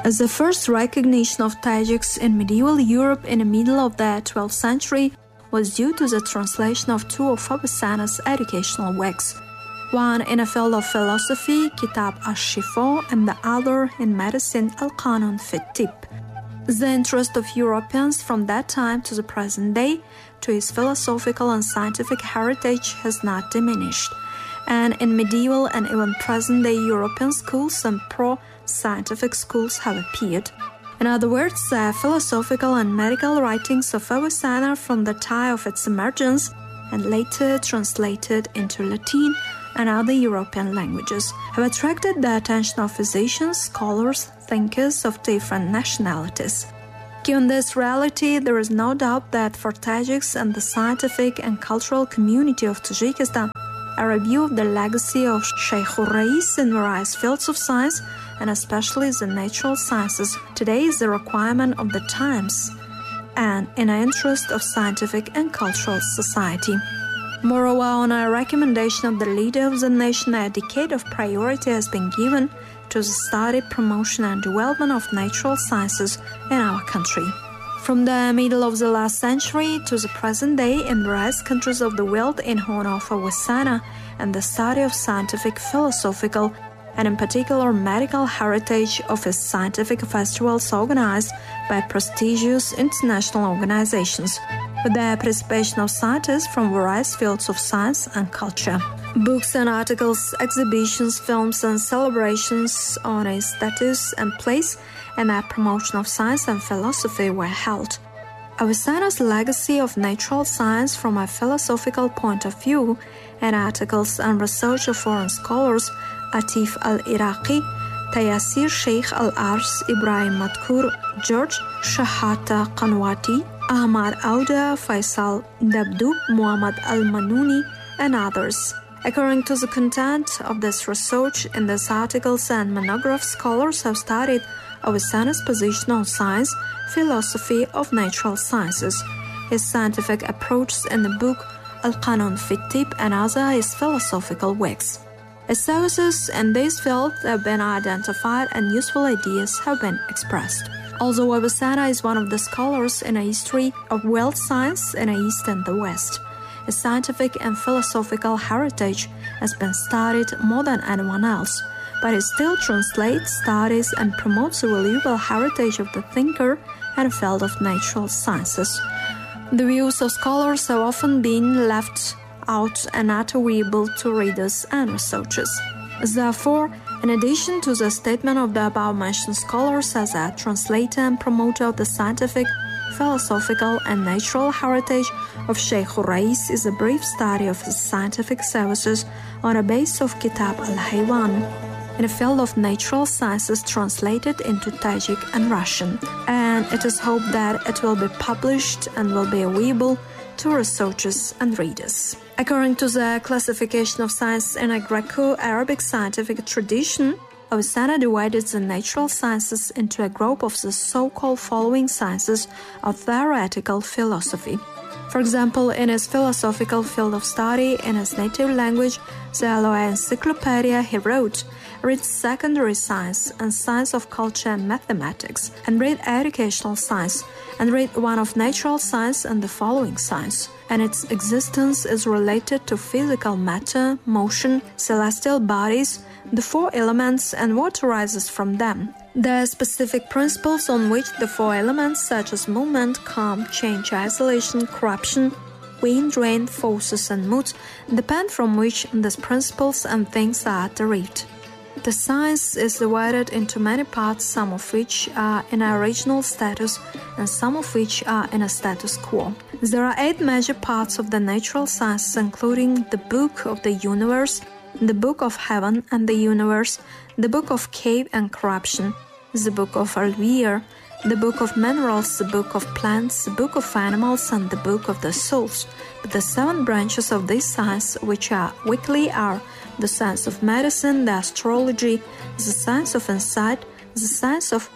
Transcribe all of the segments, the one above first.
As the first recognition of Tajiks in medieval Europe in the middle of the 12th century was due to the translation of two of Avicenna's educational works, one in the field of philosophy, Kitab al-Shifa, and the other in medicine, Al-Qanun fi Tib. The interest of Europeans from that time to the present day to his philosophical and scientific heritage has not diminished, and in medieval and even present-day European schools and pro-scientific schools have appeared. In other words, the philosophical and medical writings of Avicenna from the time of its emergence and later translated into Latin and other European languages have attracted the attention of physicians, scholars, thinkers of different nationalities. Given this reality, there is no doubt that for Tajiks and the scientific and cultural community of Tajikistan, a review of the legacy of Sheikh al-Rais in various fields of science, and especially the natural sciences, today is the requirement of the times and in the interest of scientific and cultural society. Moreover, on a recommendation of the leader of the nation, a decade of priority has been given to the study, promotion and development of natural sciences in our country. From the middle of the last century to the present day, in various countries of the world, in honor of Avicenna and the study of scientific, philosophical, and in particular medical heritage of his scientific festivals organized by prestigious international organizations, with the participation of scientists from various fields of science and culture. Books and articles, exhibitions, films and celebrations on its status and place and the promotion of science and philosophy were held. Avicenna's legacy of natural science from a philosophical point of view and articles and research of foreign scholars Atif al-Iraqi, Tayassir Sheikh al-Ars, Ibrahim Madkour, George Shahata Qanwati, Ahmad Auda, Faisal Dabdub, Muhammad al-Manuni, and others. According to the content of this research, in these articles and monographs, scholars have studied Avicenna's position on science, philosophy of natural sciences, his scientific approach in the book Al-Qanun fi Tib, and other his philosophical works. His services in this field have been identified and useful ideas have been expressed. Although Avicenna is one of the scholars in a history of world science in the East and the West, his scientific and philosophical heritage has been studied more than anyone else, but he still translates, studies, and promotes the valuable heritage of the thinker and the field of natural sciences. The views of scholars have often been left out and not agreeable to readers and researchers. Therefore, in addition to the statement of the above-mentioned scholars as a translator and promoter of the scientific, philosophical, and natural heritage of Sheikh al-Rais is a brief study of his scientific services on a base of Kitab al-Haywan, in the field of natural sciences translated into Tajik and Russian, and it is hoped that it will be published and will be available to researchers and readers. According to the classification of science in a Greco-Arabic scientific tradition, Avicenna divided the natural sciences into a group of the so-called following sciences of theoretical philosophy. For example, in his philosophical field of study in his native language, the Aloha Encyclopedia, he wrote, read secondary science and science of culture and mathematics, and read educational science, and read one of natural science and the following science, and its existence is related to physical matter, motion, celestial bodies, the four elements and what arises from them. The specific principles on which the four elements such as movement, calm, change, isolation, corruption, wind, rain, forces and moods depend from which these principles and things are derived. The science is divided into many parts, some of which are in a original status and some of which are in a status quo. There are 8 major parts of the natural sciences, including the book of the universe, the book of heaven and the universe, the book of cave and corruption, the book of Alvear, the book of minerals, the book of plants, the book of animals, and the book of the souls. But the 7 branches of this science, which are weekly, are the science of medicine, the astrology, the science of insight, the science of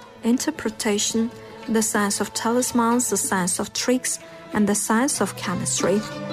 interpretation, the science of talismans, the science of tricks, and the science of chemistry.